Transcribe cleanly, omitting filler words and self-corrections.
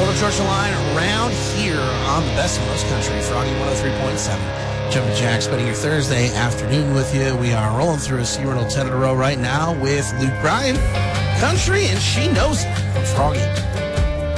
Georgia Line around here on the best and most country, Froggy 103.7. Jumpin' Jack, spending your Thursday afternoon with you. We are rolling through a SeaWorld 10 in a row right now with Luke Bryan. Country, and she knows it. I'm Froggy.